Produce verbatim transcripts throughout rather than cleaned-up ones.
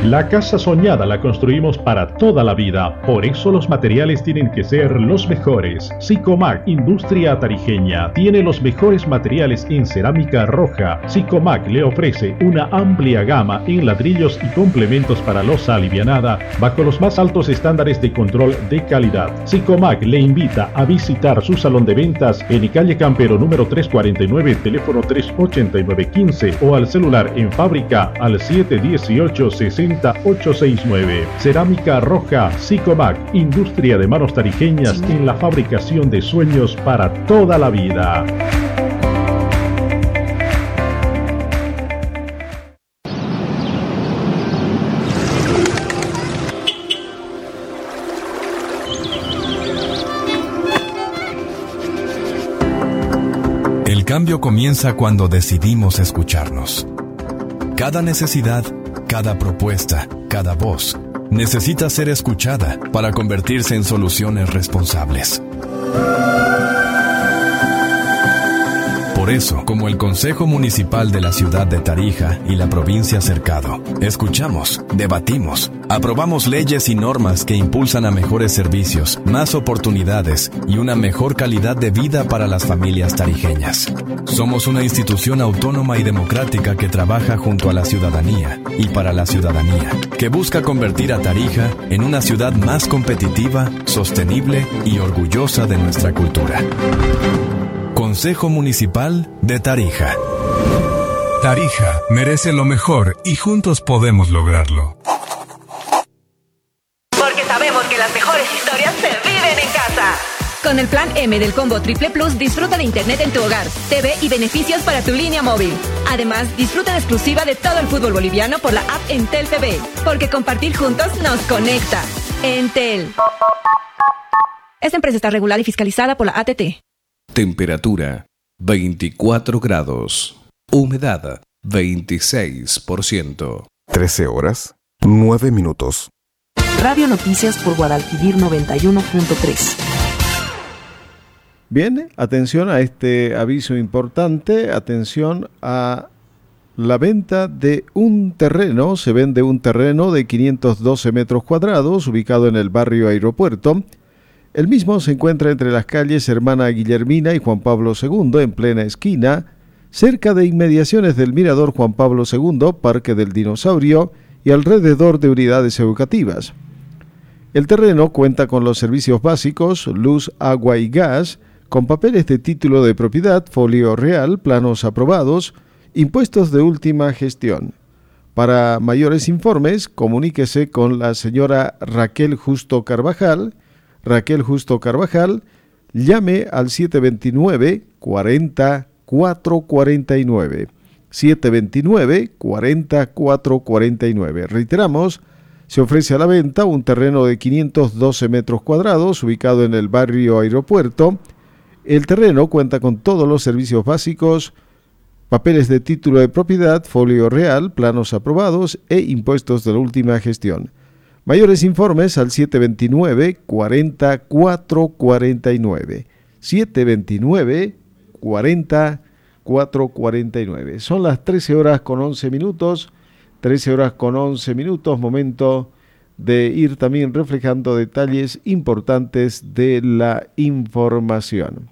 La casa soñada la construimos para toda la vida, por eso los materiales tienen que ser los mejores. Sicomac, industria tarijeña, tiene los mejores materiales en cerámica roja. Sicomac le ofrece una amplia gama en ladrillos y complementos para losa alivianada, bajo los más altos estándares de control de calidad. Sicomac le invita a visitar su salón de ventas en calle Campero número trescientos cuarenta y nueve, teléfono tres ochenta y nueve quince o al celular en fábrica al siete dieciocho sesenta ochocientos sesenta y nueve. Cerámica roja Sicomac, industria de manos tarijeñas en la fabricación de sueños para toda la vida. El cambio comienza cuando decidimos escucharnos. Cada necesidad, cada propuesta, cada voz, necesita ser escuchada para convertirse en soluciones responsables. Por eso, como el Consejo Municipal de la Ciudad de Tarija y la provincia Cercado, escuchamos, debatimos, aprobamos leyes y normas que impulsan a mejores servicios, más oportunidades y una mejor calidad de vida para las familias tarijeñas. Somos una institución autónoma y democrática que trabaja junto a la ciudadanía y para la ciudadanía, que busca convertir a Tarija en una ciudad más competitiva, sostenible y orgullosa de nuestra cultura. Consejo Municipal de Tarija. Tarija merece lo mejor y juntos podemos lograrlo. Porque sabemos que las mejores historias se viven en casa. Con el plan M del Combo Triple Plus, disfruta de internet en tu hogar, T V y beneficios para tu línea móvil. Además, disfruta de exclusiva de todo el fútbol boliviano por la app Entel T V, porque compartir juntos nos conecta. Entel. Esta empresa está regulada y fiscalizada por la A T T. Temperatura veinticuatro grados. Humedad veintiséis por ciento. trece horas, nueve minutos. Radio Noticias por Guadalquivir noventa y uno punto tres. Bien, atención a este aviso importante, atención a la venta de un terreno. Se vende un terreno de quinientos doce metros cuadrados ubicado en el barrio Aeropuerto. El mismo se encuentra entre las calles Hermana Guillermina y Juan Pablo segundo, en plena esquina, cerca de inmediaciones del Mirador Juan Pablo segundo, Parque del Dinosaurio y alrededor de unidades educativas. El terreno cuenta con los servicios básicos, luz, agua y gas, con papeles de título de propiedad, folio real, planos aprobados, impuestos de última gestión. Para mayores informes, comuníquese con la señora Raquel Justo Carvajal. Raquel Justo Carvajal, llame al siete dos nueve, cuarenta, cuatro cuarenta y nueve. siete dos nueve, cuarenta, cuatro cuarenta y nueve. Reiteramos, se ofrece a la venta un terreno de quinientos doce metros cuadrados ubicado en el barrio Aeropuerto. El terreno cuenta con todos los servicios básicos, papeles de título de propiedad, folio real, planos aprobados e impuestos de la última gestión. Mayores informes al siete dos nueve, cuarenta, cuatro cuarenta y nueve. siete dos nueve, cuarenta, cuatro cuarenta y nueve. Son las trece horas con once minutos. trece horas con once minutos, momento de ir también reflejando detalles importantes de la información.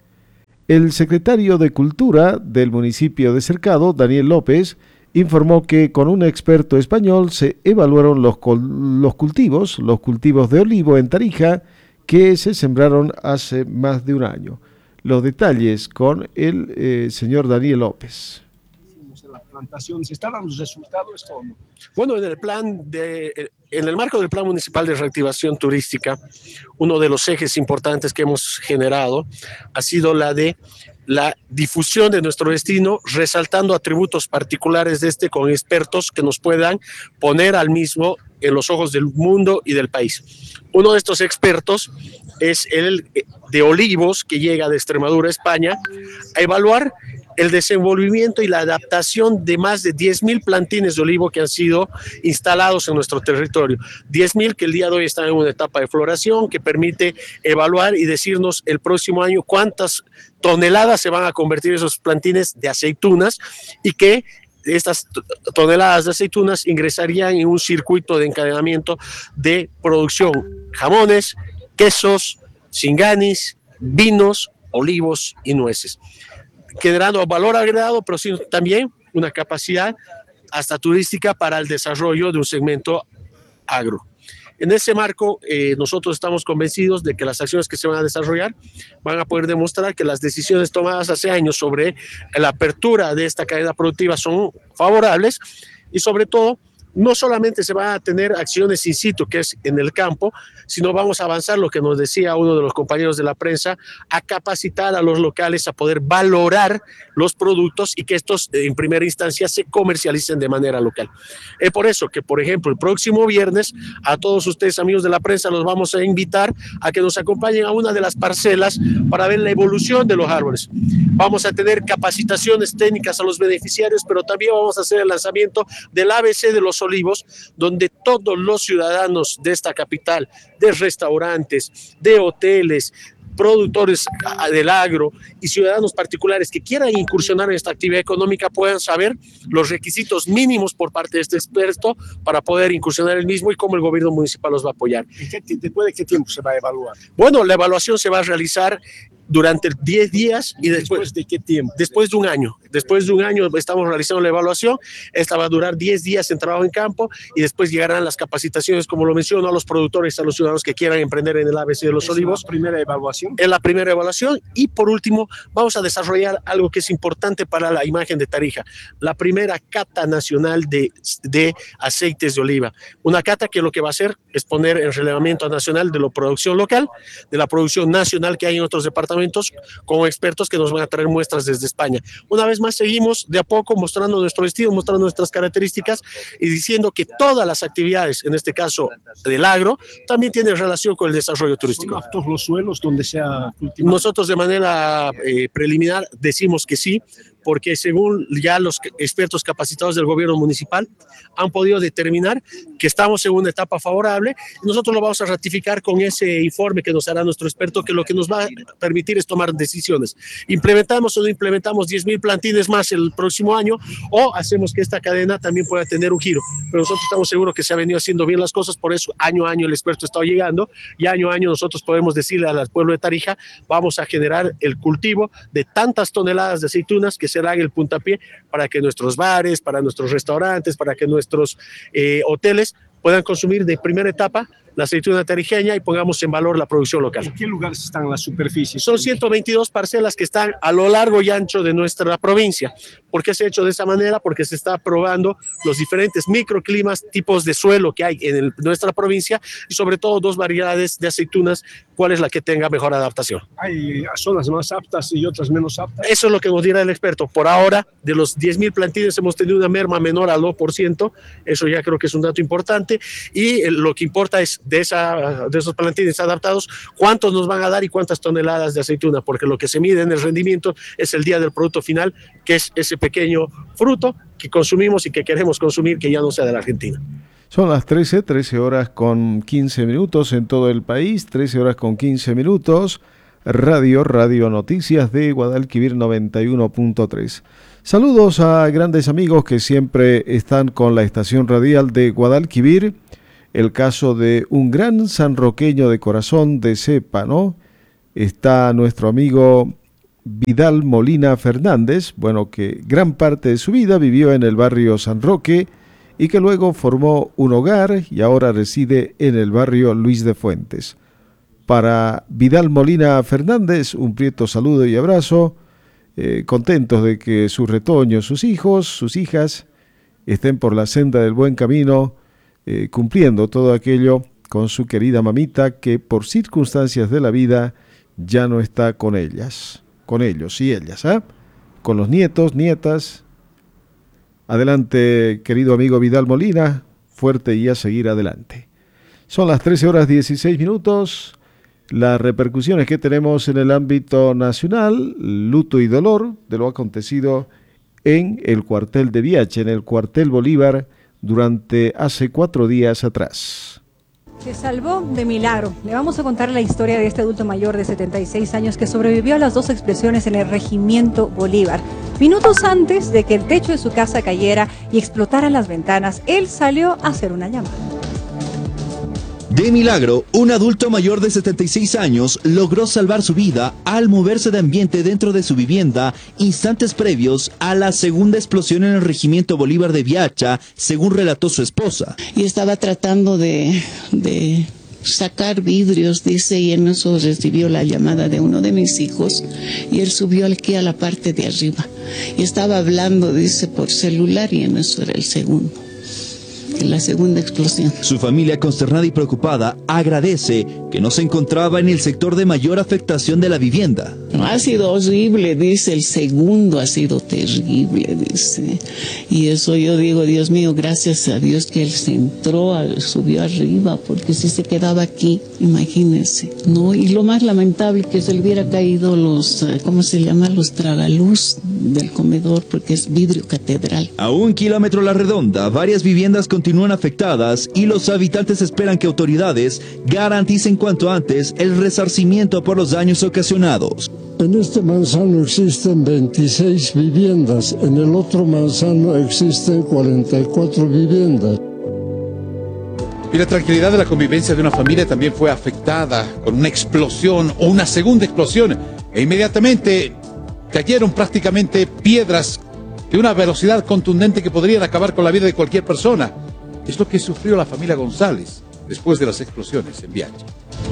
El secretario de Cultura del municipio de Cercado, Daniel López, informó que con un experto español se evaluaron los, los cultivos, los cultivos de olivo en Tarija que se sembraron hace más de un año. Los detalles con el eh, señor Daniel López. La plantación, ¿se están dando los resultados o no? Bueno, en el plan de, en el marco del Plan Municipal de Reactivación Turística, uno de los ejes importantes que hemos generado ha sido la de la difusión de nuestro destino, resaltando atributos particulares de este con expertos que nos puedan poner al mismo en los ojos del mundo y del país. Uno de estos expertos es el de olivos que llega de Extremadura, España, a evaluar el desenvolvimiento y la adaptación de más de diez mil plantines de olivo que han sido instalados en nuestro territorio. diez mil que el día de hoy están en una etapa de floración que permite evaluar y decirnos el próximo año cuántas toneladas se van a convertir esos plantines de aceitunas y que estas toneladas de aceitunas ingresarían en un circuito de encadenamiento de producción: jamones, quesos, singanis, vinos, olivos y nueces, generando valor agregado, pero sí, también una capacidad hasta turística para el desarrollo de un segmento agro. En ese marco, eh, nosotros estamos convencidos de que las acciones que se van a desarrollar van a poder demostrar que las decisiones tomadas hace años sobre la apertura de esta cadena productiva son favorables, y sobre todo, no solamente se van a tener acciones in situ, que es en el campo, sino vamos a avanzar, lo que nos decía uno de los compañeros de la prensa, a capacitar a los locales a poder valorar los productos y que estos en primera instancia se comercialicen de manera local. Es por eso que, por ejemplo, el próximo viernes a todos ustedes, amigos de la prensa, los vamos a invitar a que nos acompañen a una de las parcelas para ver la evolución de los árboles. Vamos a tener capacitaciones técnicas a los beneficiarios, pero también vamos a hacer el lanzamiento del A B C de los olivos, donde todos los ciudadanos de esta capital, de restaurantes, de hoteles, productores del agro y ciudadanos particulares que quieran incursionar en esta actividad económica puedan saber los requisitos mínimos por parte de este experto para poder incursionar el mismo y cómo el gobierno municipal los va a apoyar. ¿Después de qué tiempo se va a evaluar? Bueno, la evaluación se va a realizar durante diez días y después, ¿Después de qué tiempo? Después de un año. Después de un año estamos realizando la evaluación. Esta va a durar diez días en trabajo en campo y después llegarán las capacitaciones, como lo menciono, a los productores, a los ciudadanos que quieran emprender en el A B C de los Olivos. ¿Es la primera evaluación? Es la primera evaluación. Y por último, vamos a desarrollar algo que es importante para la imagen de Tarija: la primera cata nacional de, de aceites de oliva. Una cata que lo que va a hacer es poner en relevamiento nacional de la producción local, de la producción nacional que hay en otros departamentos, con expertos que nos van a traer muestras desde España. Una vez más, seguimos de a poco mostrando nuestro estilo, mostrando nuestras características y diciendo que todas las actividades, en este caso del agro, también tienen relación con el desarrollo turístico. ¿Son aptos los suelos donde se ha cultivado? Nosotros de manera eh, preliminar decimos que sí, porque según ya los expertos capacitados del gobierno municipal han podido determinar que estamos en una etapa favorable. Nosotros lo vamos a ratificar con ese informe que nos hará nuestro experto, que lo que nos va a permitir es tomar decisiones. Implementamos o no implementamos diez mil plantines más el próximo año, o hacemos que esta cadena también pueda tener un giro. Pero nosotros estamos seguros que se ha venido haciendo bien las cosas, por eso año a año el experto está llegando y año a año nosotros podemos decirle al pueblo de Tarija: vamos a generar el cultivo de tantas toneladas de aceitunas que será el puntapié para que nuestros bares, para nuestros restaurantes, para que nuestros eh, hoteles puedan consumir de primera etapa la aceituna tarijeña y pongamos en valor la producción local. ¿En qué lugares están las superficies? Son ciento veintidós parcelas que están a lo largo y ancho de nuestra provincia. ¿Por qué se ha hecho de esa manera? Porque se está probando los diferentes microclimas, tipos de suelo que hay en el, nuestra provincia, y sobre todo dos variedades de aceitunas, cuál es la que tenga mejor adaptación. ¿Hay zonas más aptas y otras menos aptas? Eso es lo que nos dirá el experto. Por ahora, de los diez mil plantines hemos tenido una merma menor al dos por ciento, eso ya creo que es un dato importante, y eh, lo que importa es de, esa, de esos plantines adaptados, cuántos nos van a dar y cuántas toneladas de aceituna, porque lo que se mide en el rendimiento es el día del producto final, que es ese pequeño fruto que consumimos y que queremos consumir, que ya no sea de la Argentina. Son las trece, trece horas con quince minutos en todo el país, trece horas con quince minutos. Radio, Radio Noticias de Guadalquivir noventa y uno punto tres. Saludos a grandes amigos que siempre están con la estación radial de Guadalquivir. El caso de un gran sanroqueño de corazón, de cepa, ¿no? Está nuestro amigo Vidal Molina Fernández, bueno, que gran parte de su vida vivió en el barrio San Roque y que luego formó un hogar y ahora reside en el barrio Luis de Fuentes. Para Vidal Molina Fernández, un prieto saludo y abrazo, eh, contentos de que sus retoños, sus hijos, sus hijas, estén por la senda del buen camino, eh, cumpliendo todo aquello con su querida mamita, que por circunstancias de la vida ya no está con ellas, con ellos y ellas, ¿eh? Con los nietos, nietas. Adelante, querido amigo Vidal Molina, fuerte y a seguir adelante. Son las trece horas dieciséis minutos. Las repercusiones que tenemos en el ámbito nacional, luto y dolor de lo acontecido en el cuartel de Viache, en el cuartel Bolívar, durante hace cuatro días atrás. Se salvó de milagro. Le vamos a contar la historia de este adulto mayor de setenta y seis años que sobrevivió a las dos explosiones en el regimiento Bolívar. Minutos antes de que el techo de su casa cayera y explotaran las ventanas, él salió a hacer una llamada. De milagro, un adulto mayor de setenta y seis años logró salvar su vida al moverse de ambiente dentro de su vivienda instantes previos a la segunda explosión en el Regimiento Bolívar de Viacha, según relató su esposa. Y estaba tratando de, de sacar vidrios, dice, y en eso recibió la llamada de uno de mis hijos y él subió aquí a la parte de arriba y estaba hablando, dice, por celular, y en eso era el segundo. La segunda explosión. Su familia, consternada y preocupada, agradece que no se encontraba en el sector de mayor afectación de la vivienda. Ha sido horrible, dice, el segundo ha sido terrible, dice. Y eso yo digo, Dios mío, gracias a Dios que él se entró, subió arriba, porque si se quedaba aquí, imagínense, ¿no? Y lo más lamentable que se le hubiera caído los, ¿cómo se llama? Los tragaluz del comedor, porque es vidrio catedral. A un kilómetro a la redonda, varias viviendas continúan afectadas y los habitantes esperan que autoridades garanticen cuanto antes el resarcimiento por los daños ocasionados. En este manzano existen veintiséis viviendas, en el otro manzano existen cuarenta y cuatro viviendas. Y la tranquilidad de la convivencia de una familia también fue afectada con una explosión o una segunda explosión. E inmediatamente cayeron prácticamente piedras de una velocidad contundente que podrían acabar con la vida de cualquier persona. Es lo que sufrió la familia González después de las explosiones en Viacha.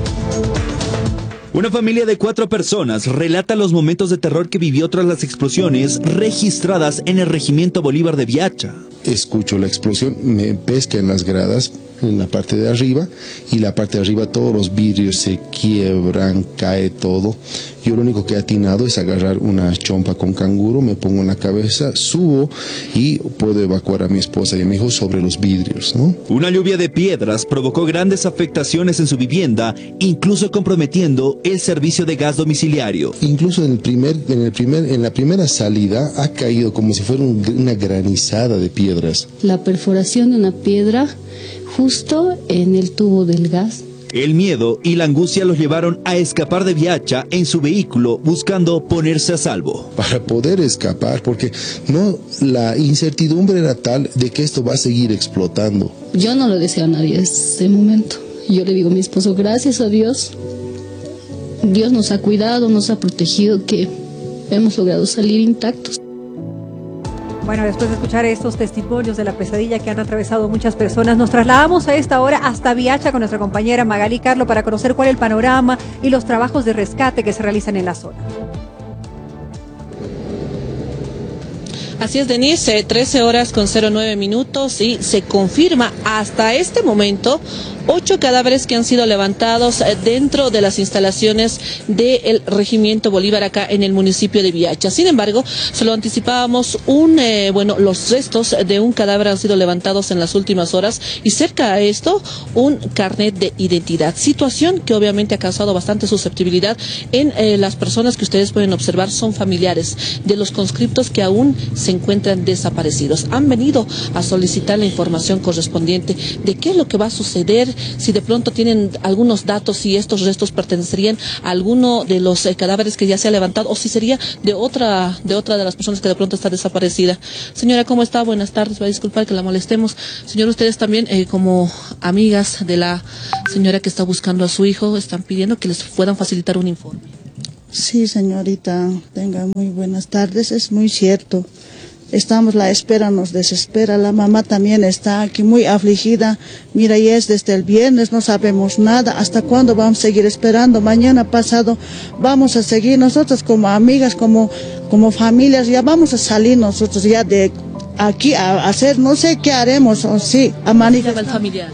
Una familia de cuatro personas relata los momentos de terror que vivió tras las explosiones registradas en el Regimiento Bolívar de Viacha. Escucho la explosión, me pesca en las gradas, en la parte de arriba, y la parte de arriba todos los vidrios se quiebran, cae todo. Yo lo único que he atinado es agarrar una chompa con canguro, me pongo en la cabeza, subo y puedo evacuar a mi esposa y a mi hijo sobre los vidrios, ¿no? Una lluvia de piedras provocó grandes afectaciones en su vivienda, incluso comprometiendo el servicio de gas domiciliario. Incluso en el primer, en el primer, en la primera salida ha caído como si fuera un, una granizada de piedras. La perforación de una piedra justo en el tubo del gas. El miedo y la angustia los llevaron a escapar de Viacha en su vehículo, buscando ponerse a salvo. Para poder escapar, porque no, la incertidumbre era tal de que esto va a seguir explotando. Yo no lo deseo a nadie ese momento. Yo le digo a mi esposo, gracias a Dios, Dios nos ha cuidado, nos ha protegido, que hemos logrado salir intactos. Bueno, después de escuchar estos testimonios de la pesadilla que han atravesado muchas personas, nos trasladamos a esta hora hasta Viacha con nuestra compañera Magali Carlo para conocer cuál es el panorama y los trabajos de rescate que se realizan en la zona. Así es, Denise, trece horas con cero nueve minutos y se confirma hasta este momento ocho cadáveres que han sido levantados dentro de las instalaciones del Regimiento Bolívar acá en el municipio de Viacha. Sin embargo, se lo anticipábamos, un, eh, bueno, los restos de un cadáver han sido levantados en las últimas horas y cerca a esto un carnet de identidad. Situación que obviamente ha causado bastante susceptibilidad en eh, las personas que ustedes pueden observar son familiares de los conscriptos que aún se encuentran desaparecidos. Han venido a solicitar la información correspondiente de qué es lo que va a suceder, si de pronto tienen algunos datos, si estos restos pertenecerían a alguno de los eh, cadáveres que ya se ha levantado o si sería de otra de otra de las personas que de pronto está desaparecida. Señora, ¿cómo está? Buenas tardes, va a disculpar que la molestemos. Señor, ustedes también eh, como amigas de la señora que está buscando a su hijo, están pidiendo que les puedan facilitar un informe. Sí, señorita, tenga muy buenas tardes, es muy cierto. Estamos, la espera nos desespera, la mamá también está aquí muy afligida. Mira, y es desde el viernes, no sabemos nada. ¿Hasta cuándo vamos a seguir esperando? Mañana pasado vamos a seguir nosotros como amigas, como, como familias, ya vamos a salir nosotros ya de aquí a hacer, no sé qué haremos, o sí, a manifestar. ¿El familiar?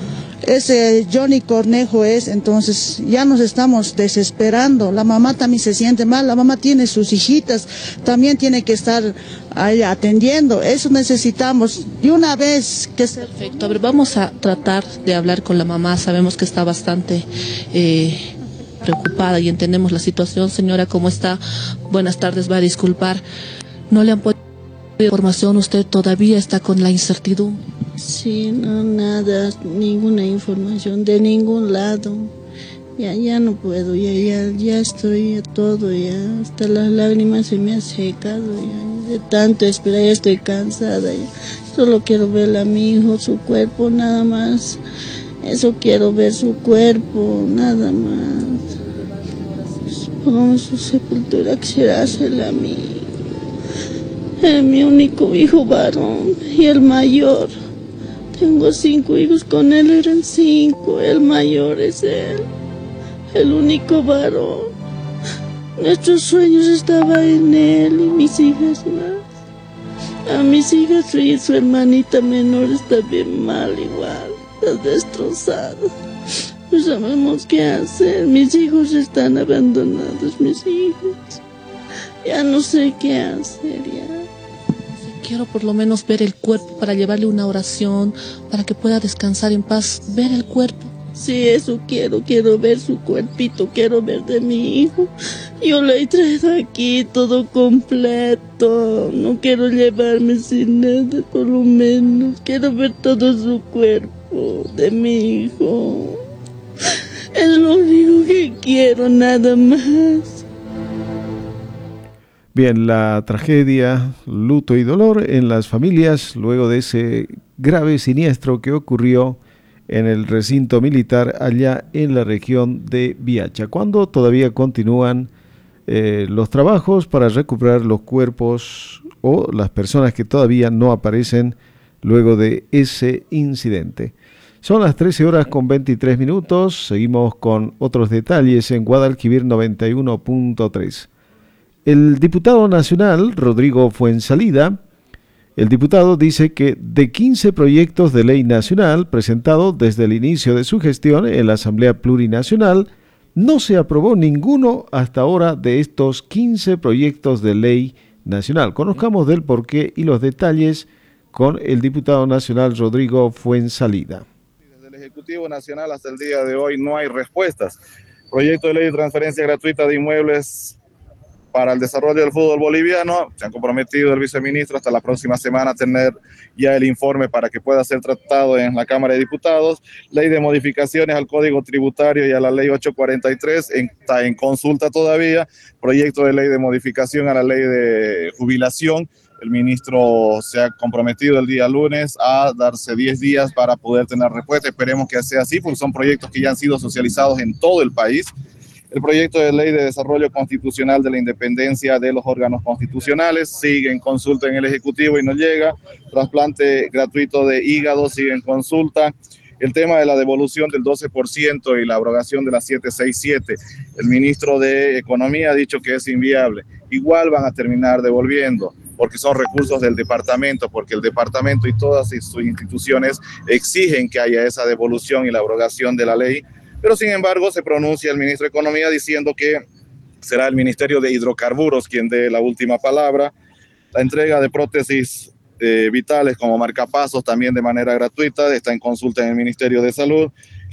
Ese Johnny Cornejo es, entonces ya nos estamos desesperando. La mamá también se siente mal, la mamá tiene sus hijitas, también tiene que estar ahí atendiendo. Eso necesitamos de una vez que se... Perfecto, a ver, vamos a tratar de hablar con la mamá. Sabemos que está bastante eh, preocupada y entendemos la situación. Señora, ¿cómo está? Buenas tardes, va a disculpar. ¿No le han podido dar información? ¿Usted todavía está con la incertidumbre? Sí, no, nada, ninguna información de ningún lado. Ya, ya no puedo, ya, ya, ya estoy todo, ya hasta las lágrimas se me han secado, ya, De tanto esperar, ya estoy cansada. Ya. Solo quiero ver a mi hijo, su cuerpo, nada más. Eso quiero ver su cuerpo, nada más. Pongamos su sepultura, quisiera hacerla a mí. Es mi único hijo varón y el mayor. Tengo cinco hijos, con él eran cinco. El mayor es él, el único varón. Nuestros sueños estaban en él y mis hijas más. A mis hijas y su hermanita menor está bien mal igual, está destrozada. No sabemos qué hacer, mis hijos están abandonados, mis hijos. Ya no sé qué hacer ya. Quiero por lo menos ver el cuerpo para llevarle una oración, para que pueda descansar en paz, ver el cuerpo. Sí, eso quiero, quiero ver su cuerpito, quiero ver de mi hijo. Yo lo he traído aquí todo completo, no quiero llevarme sin nada, por lo menos. Quiero ver todo su cuerpo de mi hijo. Es lo único que quiero, nada más. Bien, la tragedia, luto y dolor en las familias luego de ese grave siniestro que ocurrió en el recinto militar allá en la región de Viacha, cuando todavía continúan eh, los trabajos para recuperar los cuerpos o las personas que todavía no aparecen luego de ese incidente. Son las trece horas con veintitrés minutos, seguimos con otros detalles en Guadalquivir noventa y uno punto tres. El diputado nacional, Rodrigo Fuenzalida, el diputado dice que de quince proyectos de ley nacional presentados desde el inicio de su gestión en la Asamblea Plurinacional, no se aprobó ninguno hasta ahora de estos quince proyectos de ley nacional. Conozcamos del porqué y los detalles con el diputado nacional Rodrigo Fuenzalida. Desde el Ejecutivo Nacional hasta el día de hoy no hay respuestas. Proyecto de ley de transferencia gratuita de inmuebles para el desarrollo del fútbol boliviano. Se han comprometido el viceministro hasta la próxima semana a tener ya el informe para que pueda ser tratado en la Cámara de Diputados. Ley de modificaciones al Código Tributario y a la Ley ochocientos cuarenta y tres en, está en consulta todavía. Proyecto de ley de modificación a la Ley de jubilación. El ministro se ha comprometido el día lunes a darse diez días para poder tener respuesta. Esperemos que sea así, porque son proyectos que ya han sido socializados en todo el país. El proyecto de ley de desarrollo constitucional de la independencia de los órganos constitucionales sigue en consulta en el Ejecutivo y no llega. Trasplante gratuito de hígado sigue en consulta. El tema de la devolución del doce por ciento y la abrogación de la setecientos sesenta y siete. El ministro de Economía ha dicho que es inviable. Igual van a terminar devolviendo, porque son recursos del departamento, porque el departamento y todas sus instituciones exigen que haya esa devolución y la abrogación de la ley. Pero sin embargo se pronuncia el ministro de Economía diciendo que será el Ministerio de Hidrocarburos quien dé la última palabra. La entrega de prótesis eh, vitales como marcapasos también de manera gratuita está en consulta en el Ministerio de Salud.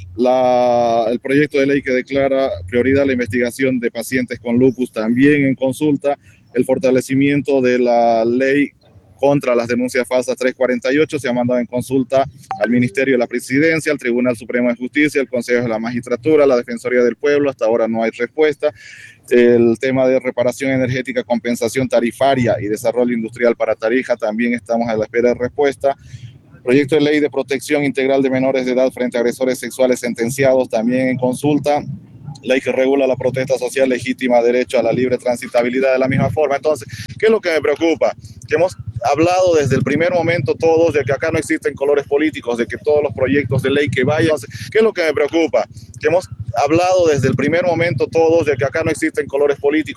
La, el proyecto de ley que declara prioridad la investigación de pacientes con lupus también en consulta. El fortalecimiento de la ley contra las denuncias falsas trescientos cuarenta y ocho se ha mandado en consulta al Ministerio de la Presidencia, al Tribunal Supremo de Justicia, al Consejo de la Magistratura, a la Defensoría del Pueblo. Hasta ahora no hay respuesta. El tema de reparación energética, compensación tarifaria y desarrollo industrial para Tarija también estamos a la espera de respuesta. Proyecto de ley de protección integral de menores de edad frente a agresores sexuales sentenciados también en consulta. Ley que regula la protesta social legítima, derecho a la libre transitabilidad de la misma forma. Entonces, ¿qué es lo que me preocupa? Que hemos hablado desde el primer momento todos de que acá no existen colores políticos, de que todos los proyectos de ley que vayan. ¿Qué es lo que me preocupa? Que hemos hablado desde el primer momento todos de que acá no existen colores políticos.